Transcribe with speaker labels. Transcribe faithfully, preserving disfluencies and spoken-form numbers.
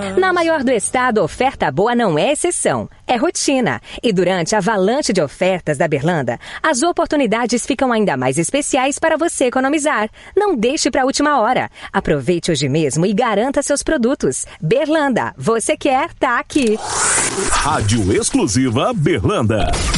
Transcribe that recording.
Speaker 1: Na maior do estado, oferta boa não é exceção, é rotina. E durante a avalanche de ofertas da Berlanda, as oportunidades ficam ainda mais especiais para você economizar. Não deixe para a última hora. Aproveite hoje mesmo e garanta seus produtos. Berlanda, você quer, tá aqui.
Speaker 2: Rádio Exclusiva Berlanda.